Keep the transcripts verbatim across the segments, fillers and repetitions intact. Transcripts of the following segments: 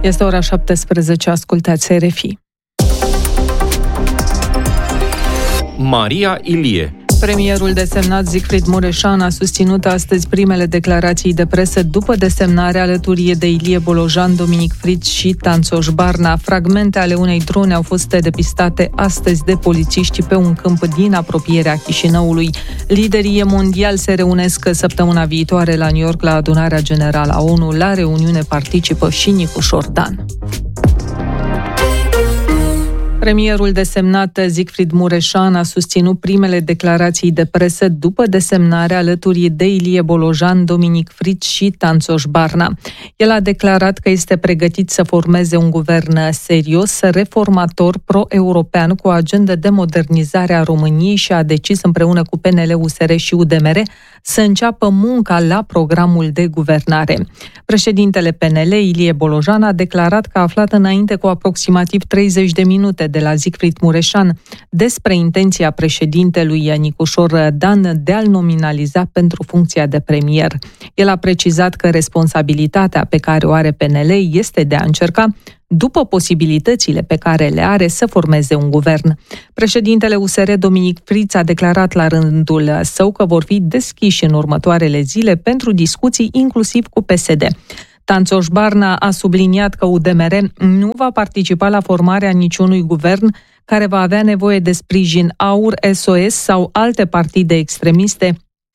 Este ora șaptesprezece, ascultați R F I. Maria Ilie. Premierul desemnat Siegfried Mureșan a susținut astăzi primele declarații de presă după desemnarea alături de Ilie Bolojan, Dominic Fritz și Tanțoș Barna. Fragmente ale unei drone au fost depistate astăzi de polițiști pe un câmp din apropierea Chișinăului. Liderii mondiali se reunesc săptămâna viitoare la New York la adunarea generală a O N U. La reuniune participă și Nicușor Dan. Premierul desemnat Siegfried Mureșan a susținut primele declarații de presă după desemnarea alături de Ilie Bolojan, Dominic Fritz și Tanțoș Barna. El a declarat că este pregătit să formeze un guvern serios, reformator, pro-european, cu o agendă de modernizare a României și a decis împreună cu P N L, U S R și U D M R să înceapă munca la programul de guvernare. Președintele P N L, Ilie Bolojan, a declarat că a aflat înainte cu aproximativ treizeci de minute de la Siegfried Mureșan despre intenția președintelui Nicușor Dan de a-l nominaliza pentru funcția de premier. El a precizat că responsabilitatea pe care o are P N L este de a încerca, după posibilitățile pe care le are, să formeze un guvern. Președintele U S R, Dominic Fritz, a declarat la rândul său că vor fi deschiși în următoarele zile pentru discuții, inclusiv cu P S D. Tanțoș Barna a subliniat că U D M R nu va participa la formarea niciunui guvern care va avea nevoie de sprijin A U R, S O S sau alte partide extremiste,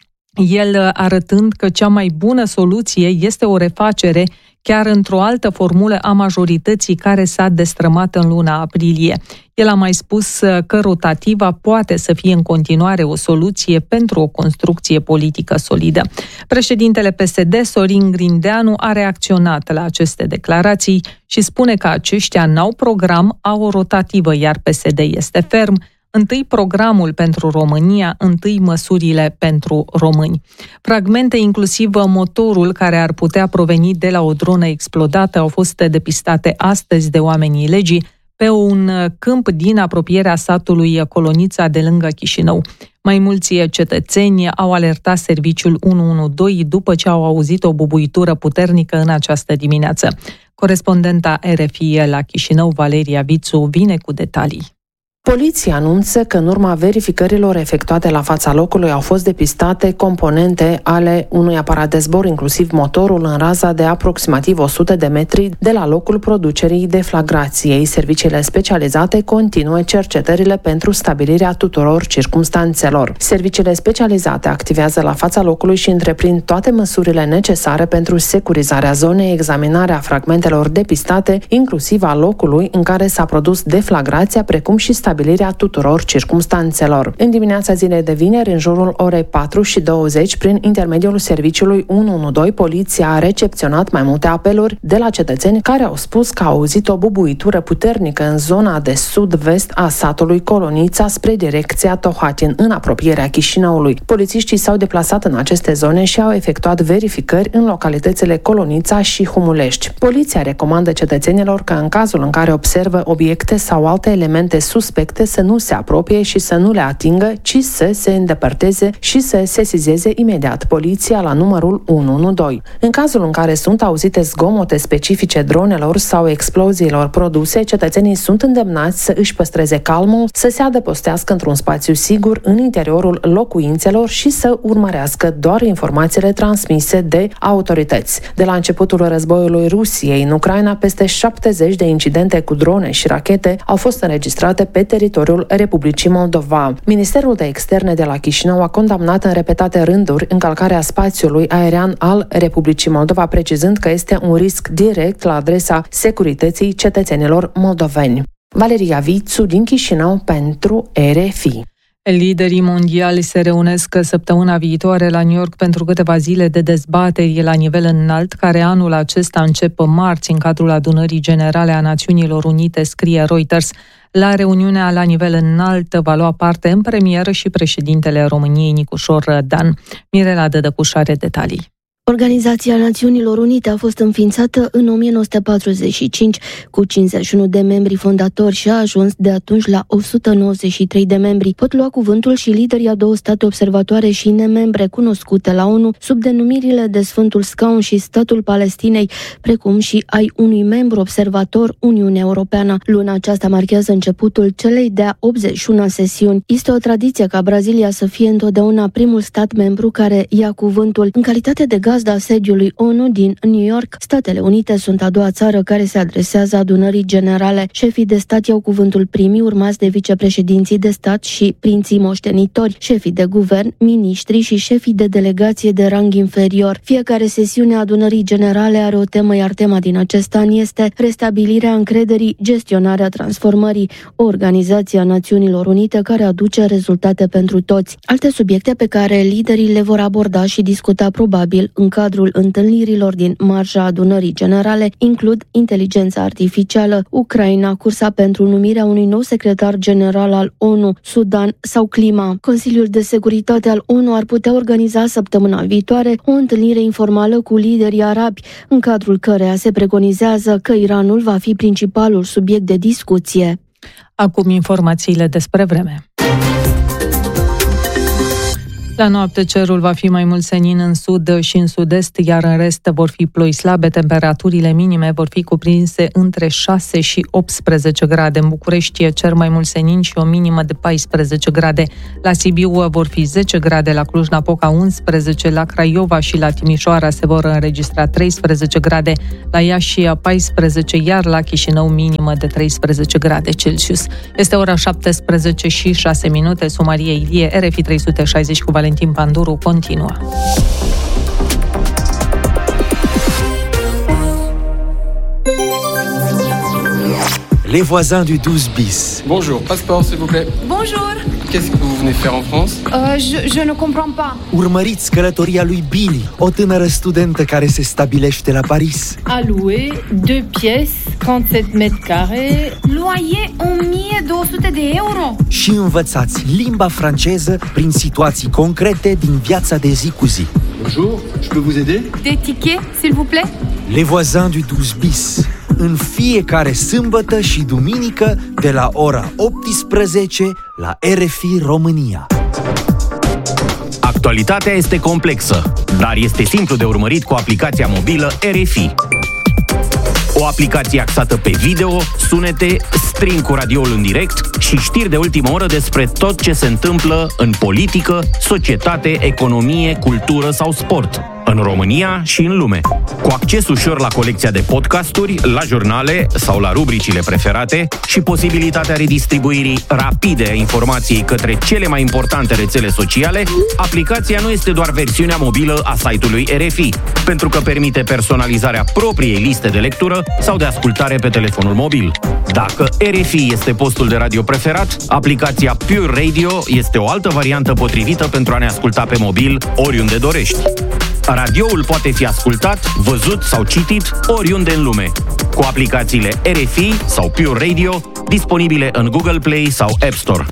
el arătând că cea mai bună soluție este o refacere chiar într-o altă formulă a majorității care s-a destrămat în luna aprilie. El a mai spus că rotativa poate să fie în continuare o soluție pentru o construcție politică solidă. Președintele P S D, Sorin Grindeanu, a reacționat la aceste declarații și spune că aceștia n-au program, au o rotativă, iar P S D este ferm. Întâi programul pentru România, întâi măsurile pentru români. Fragmente, inclusiv motorul care ar putea proveni de la o dronă explodată, au fost depistate astăzi de oamenii legii pe un câmp din apropierea satului Colonița de lângă Chișinău. Mai mulți cetățeni au alertat serviciul unu unu doi după ce au auzit o bubuitură puternică în această dimineață. Corespondenta R F I la Chișinău, Valeria Vițu, vine cu detalii. Poliția anunță că în urma verificărilor efectuate la fața locului au fost depistate componente ale unui aparat de zbor, inclusiv motorul, în raza de aproximativ o sută de metri de la locul producerii deflagrației. Serviciile specializate continuă cercetările pentru stabilirea tuturor circumstanțelor. Serviciile specializate activează la fața locului și întreprind toate măsurile necesare pentru securizarea zonei, examinarea fragmentelor depistate, inclusiv a locului în care s-a produs deflagrația, precum și stabilirea stabilirea tuturor circumstanțelor. În dimineața zilei de vineri, în jurul orei patru și douăzeci, prin intermediul serviciului unu unu doi, poliția a recepționat mai multe apeluri de la cetățeni care au spus că au auzit o bubuitură puternică în zona de sud-vest a satului Colonița spre direcția Tohatin, în apropierea Chișinăului. Polițiștii s-au deplasat în aceste zone și au efectuat verificări în localitățile Colonița și Humulești. Poliția recomandă cetățenilor că în cazul în care observă obiecte sau alte elemente suspecte să nu se apropie și să nu le atingă, ci să se îndepărteze și să sesizeze imediat poliția la numărul unu unu doi. În cazul în care sunt auzite zgomote specifice dronelor sau exploziilor produse, cetățenii sunt îndemnați să își păstreze calmul, să se adăpostească într-un spațiu sigur în interiorul locuințelor și să urmărească doar informațiile transmise de autorități. De la începutul războiului Rusiei în Ucraina, peste șaptezeci de incidente cu drone și rachete au fost înregistrate pe teritoriul Republicii Moldova. Ministerul de Externe de la Chișinău a condamnat în repetate rânduri încălcarea spațiului aerian al Republicii Moldova, precizând că este un risc direct la adresa securității cetățenilor moldoveni. Valeria Vițu din Chișinău pentru R F I. Liderii mondiali se reunesc săptămâna viitoare la New York pentru câteva zile de dezbateri la nivel înalt, care anul acesta încep marți în cadrul adunării generale a Națiunilor Unite, scrie Reuters. La reuniunea la nivel înalt va lua parte în premieră și președintele României, Nicușor Dan. Mirela Dădăcuș are detalii. Organizația Națiunilor Unite a fost înființată în o mie nouă sute patruzeci și cinci cu cincizeci și unu de membri fondatori și a ajuns de atunci la o sută nouăzeci și trei de membri. Pot lua cuvântul și liderii a două state observatoare și nemembre cunoscute la ONU sub denumirile de Sfântul Scaun și Statul Palestinei, precum și ai unui membru observator, Uniunea Europeană. Luna aceasta marchează începutul celei de-a optzeci și una sesiuni. Este o tradiție ca Brazilia să fie întotdeauna primul stat membru care ia cuvântul. În calitate de gazda sediului ONU din New York, Statele Unite sunt a doua țară care se adresează adunării generale. Șefii de stat iau cuvântul primii, urmați de vicepreședinții de stat și prinții moștenitori, șefii de guvern, miniștri și șefii de delegație de rang inferior. Fiecare sesiune a adunării generale are o temă, iar tema din acest an este restabilirea încrederii, gestionarea transformării, o organizație a Națiunilor Unite care aduce rezultate pentru toți. Alte subiecte pe care liderii le vor aborda și discuta probabil în cadrul întâlnirilor din marja adunării generale includ inteligența artificială, Ucraina, cursa pentru numirea unui nou secretar general al ONU, Sudan sau clima. Consiliul de Securitate al ONU ar putea organiza săptămâna viitoare o întâlnire informală cu liderii arabi, în cadrul căreia se preconizează că Iranul va fi principalul subiect de discuție. Acum informațiile despre vreme. La noapte cerul va fi mai mult senin în sud și în sud-est, iar în rest vor fi ploi slabe. Temperaturile minime vor fi cuprinse între șase și optsprezece grade. În București cer mai mult senin și o minimă de paisprezece grade. La Sibiu vor fi zece grade, la Cluj-Napoca unsprezece, la Craiova și la Timișoara se vor înregistra treisprezece grade, la Iași paisprezece, iar la Chișinău minimă de treisprezece grade Celsius. Este ora șaptesprezece și șase minute. Maria Ilie, R F I trei sute șaizeci cu Valentin Panduru continuă. Les voisins du douze bis. Bonjour, passeport s'il vous plaît. Bonjour. Qu'est-ce que vous venez faire en France? Euh, je, je ne comprends pas. Urmăriți călătoria lui Billy, o tânără studentă care se stabilește la Paris. A louer deux pièces, trente-sept mètres carrés. Loyer o mie două sute de euro. Și învățați limba franceză prin situații concrete din viața de zi cu zi. Bonjour, je peux vous aider? Des tickets, s'il vous plaît? Les voisins du douze bis. În fiecare sâmbătă și duminică de la ora optsprezece la R F I România. Actualitatea este complexă, dar este simplu de urmărit cu aplicația mobilă R F I. O aplicație axată pe video, sunete, stream cu radioul în direct și știri de ultimă oră despre tot ce se întâmplă în politică, societate, economie, cultură sau sport, în România și în lume. Cu acces ușor la colecția de podcasturi, la jurnale sau la rubricile preferate și posibilitatea redistribuirii rapide a informației către cele mai importante rețele sociale, aplicația nu este doar versiunea mobilă a site-ului R F I, pentru că permite personalizarea propriei liste de lectură sau de ascultare pe telefonul mobil. Dacă R F I este postul de radio preferat, aplicația Pure Radio este o altă variantă potrivită pentru a ne asculta pe mobil oriunde dorești. Radioul poate fi ascultat, văzut sau citit oriunde în lume, cu aplicațiile R F I sau Pure Radio, disponibile în Google Play sau App Store.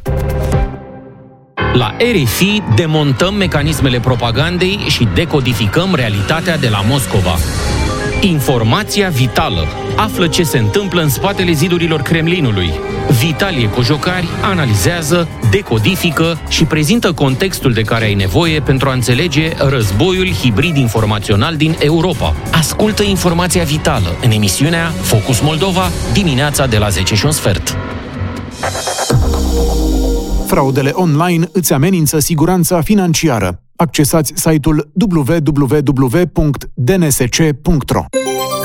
La R F I demontăm mecanismele propagandei și decodificăm realitatea de la Moscova. Informația vitală. Află ce se întâmplă în spatele zidurilor Kremlinului. Vitalie Cojocari analizează, decodifică și prezintă contextul de care ai nevoie pentru a înțelege războiul hibrid informațional din Europa. Ascultă Informația vitală în emisiunea Focus Moldova, dimineața de la zece și un sfert. Fraudele online îți amenință siguranța financiară. Accesați site-ul w w w punct d n s c punct r o.